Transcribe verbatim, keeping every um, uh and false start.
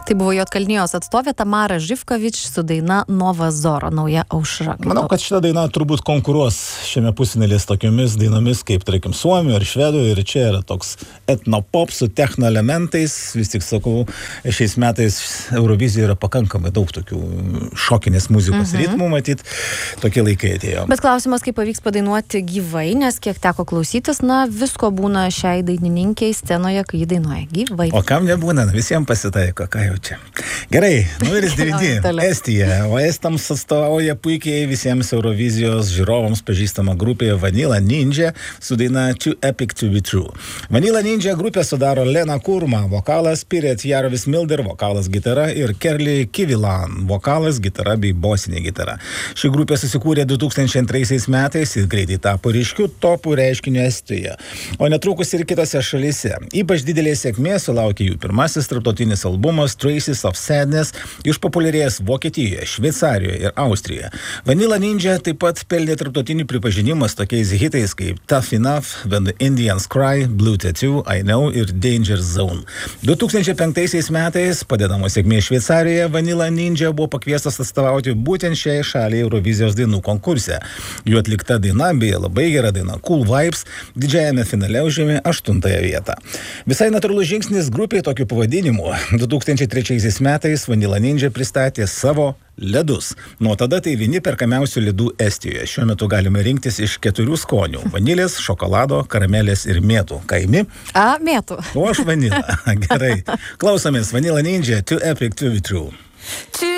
Tai buvo Juodkalnijos atstovė Tamara Živkovič su daina Nova Zoro, nauja aušra. Manau, kad šita daina turbūt konkuruos šiame pusfinalyje su tokiomis dainomis kaip, tarkim, Suomių ir Švedų, ir čia yra toks etnopop su techno elementais. Vis tik sakau, šiais metais Eurovizijoje yra pakankamai daug tokių šokinės muzikos mhm. ritmų, matyt, tokie laikai atėjo. Bet klausimas, kaip pavyks padainuoti gyvai, nes kiek teko klausytis, na, visko būna šiai dainininkiai scenoje, kai jį dainuoja gyvai. O kam nebūna, visiems pasitaiko, ką jau čia. Gerai, numeris devyni, Estija, o estams atstovauja puikiai visiems Eurovizijos žiūrovams pažįstama grupė Vanilla Ninja su daina Too Epic to be True. Vanilla Ninja grupė sudaro Lena Kurma, vokalas, Piret Jarvis Milder, vokalas, gitara ir Kerli Kivilan, vokalas, gitara bei bosinė gitara. Ši grupė susikūrė du tūkstančiai antraisiais metais ir greitai tapo ryškiu topų reiškiniu Estijoje, o netrukus ir kitose šalyse. Ypač didelė sėkmė sulaukė jų pirmasis tarptautinis albumas Traces of Sadness, išpopuliarėjęs Vokietijoje, Šveicarijoje ir Austrijoje. Vanilla Ninja taip pat pelnė tarptautinį pripažinimą tokiais hitais kaip Tough Enough, When the Indians Cry, Blue Tattoo, I Know ir Danger Zone. du tūkstančiai penktaisiais metais, padedamo sėkmės Šveicarijoje, Vanilla Ninja buvo pakviestas atstovauti būtent šiai šaliai Eurovizijos dainų konkurse. Jų atlikta daina, beje labai gera daina Cool Vibes, didžiajame finale užėmė aštuntąją vietą. Visai natūralus žingsnis grupiai tokiu pavadinimu. du tūkstančiai trečiaisiais metais Vanilla Ninja pristatė savo ledus. Nuo tada tai vieni perkamiausių ledų Estijoje. Šiuo metu galime rinktis iš keturių skonių. Vanilės, šokolado, karamelės ir mėtų. Kaimi? A, mėtų. O aš vanilą. Gerai. Klausomės Vanilla Ninja, Too Epic to be True.